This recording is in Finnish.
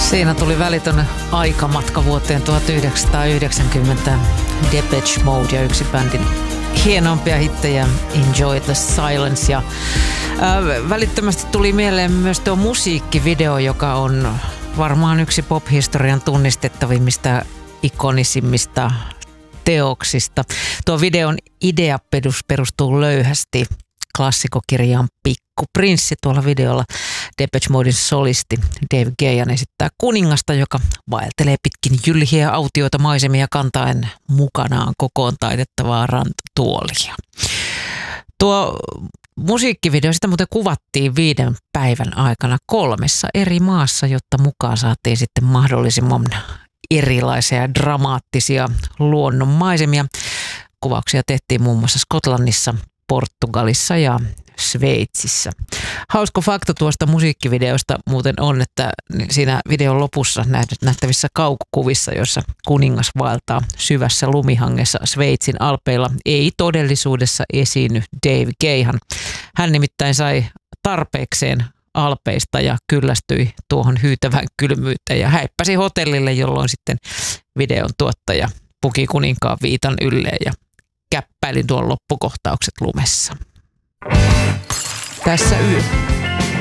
Siinä tuli välitön aikamatka vuoteen 1990. Depeche Mode ja yksi bändin hienompia hittejä Enjoy the Silence. Ja välittömästi tuli mieleen myös tuo musiikkivideo, joka on varmaan yksi pop-historian tunnistettavimmista, ikonisimmista teoksista. Tuo videon idea perustuu löyhästi klassikokirjaan Pikku Prinssi. Tuolla videolla Depeche Moden solisti Dave Gahan esittää kuningasta, joka vaeltelee pitkin jylhiä autioita maisemia kantaen mukanaan kokoon taitettavaa rantatuolia. Tuo musiikkivideo, sitä muuten kuvattiin 5 päivän aikana 3 eri maassa, jotta mukaan saatiin sitten mahdollisimman erilaisia ja dramaattisia luonnonmaisemia. Kuvauksia tehtiin muun muassa Skotlannissa, Portugalissa ja Sveitsissä. Hauska fakta tuosta musiikkivideosta muuten on, että siinä videon lopussa nähtävissä kaukokuvissa, joissa kuningas vaeltaa syvässä lumihangessa Sveitsin alpeilla, ei todellisuudessa esiinny Dave Gahan. Hän nimittäin sai tarpeekseen alpeista ja kyllästyi tuohon hyytävään kylmyyteen ja häippäsi hotellille, jolloin sitten videon tuottaja puki kuninkaan viitan ylleen ja käppäili tuon loppukohtaukset lumessa. Tässä